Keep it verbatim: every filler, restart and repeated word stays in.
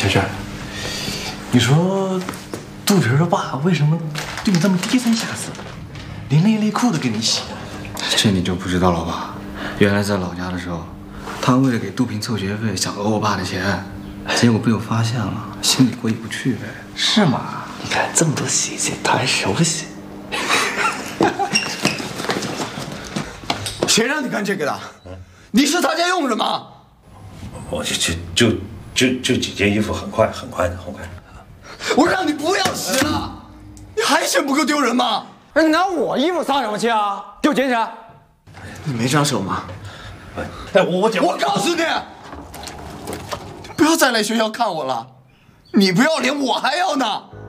事。你说肚皮儿的爸为什么对你这么低三下四，连内内裤都给你洗？ 这你就不知道了吧？原来在老家的时候，他为了给杜平凑学费，想讹我爸的钱，结果被我发现了，心里过意不去呗。 是吗？ 你看这么多细节，他还熟悉。 谁让你干这个的？你是他家佣人吗？ 我就就就就就几件衣服，很快很快的，很快。 我让你不要洗了，你还嫌不够丢人吗？ 你拿我衣服撒什么气啊？给我捡起来！ 你没长手吗？ 哎，我我捡。 我告诉你，不要再来学校看我了，你不要脸，我还要呢。